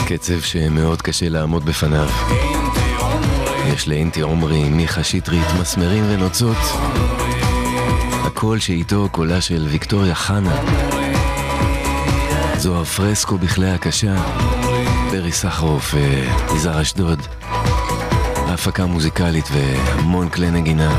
קצב שמאוד קשה לעמוד בפניו. יש לאינטי עומרי, מיכה שטרית, מסמרים ונוצות. הקול שאיתו קולה של ויקטוריה חנה. זוהר פרסקו בכלי הקשה, ברי סחרוף ויזהר אשדוד. ההפקה מוזיקלית והמון כלי נגינה.